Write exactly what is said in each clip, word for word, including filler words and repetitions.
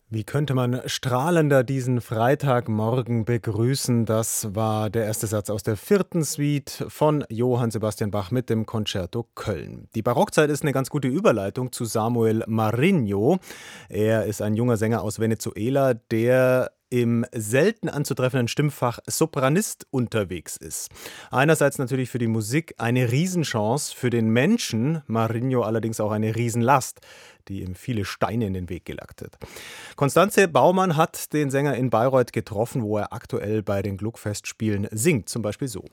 Wie könnte man strahlender diesen Freitagmorgen begrüßen? Das war der erste Satz aus der vierten Suite von Johann Sebastian Bach mit dem Concerto Köln. Die Barockzeit ist eine ganz gute Überleitung zu Samuel Marinho. Er ist ein junger Sänger aus Venezuela, der im selten anzutreffenden Stimmfach Sopranist unterwegs ist. Einerseits natürlich für die Musik eine Riesenchance, für den Menschen Marinho allerdings auch eine Riesenlast, die ihm viele Steine in den Weg gelegt hat. Constanze Baumann hat den Sänger in Bayreuth getroffen, wo er aktuell bei den Gluckfestspielen singt, zum Beispiel so.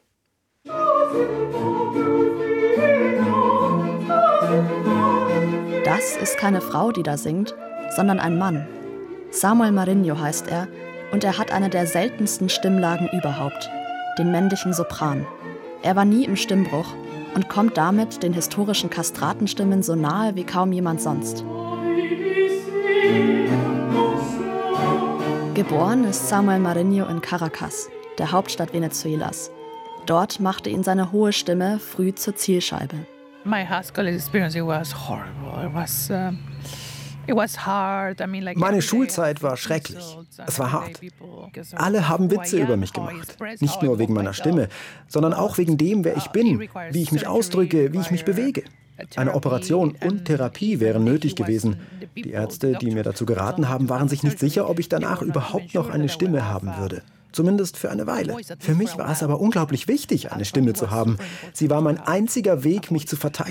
Das ist keine Frau, die da singt, sondern ein Mann. Samuel Marinho heißt er und er hat eine der seltensten Stimmlagen überhaupt, den männlichen Sopran. Er war nie im Stimmbruch und kommt damit den historischen Kastratenstimmen so nahe wie kaum jemand sonst. Geboren ist Samuel Marinho in Caracas, der Hauptstadt Venezuelas. Dort machte ihn seine hohe Stimme früh zur Zielscheibe. My high school experience, it was horrible. It was, uh, it was hard. I mean, like Meine Schulzeit war schrecklich. Es war hart. Alle haben Witze über mich gemacht. Nicht nur wegen meiner Stimme, sondern auch wegen dem, wer ich bin, wie ich mich ausdrücke, wie ich mich bewege. Eine Operation und Therapie wären nötig gewesen. Die Ärzte, die mir dazu geraten haben, waren sich nicht sicher, ob ich danach überhaupt noch eine Stimme haben würde. Zumindest für eine Weile. Für mich war es aber unglaublich wichtig, eine Stimme zu haben. Sie war mein einziger Weg, mich zu verteidigen.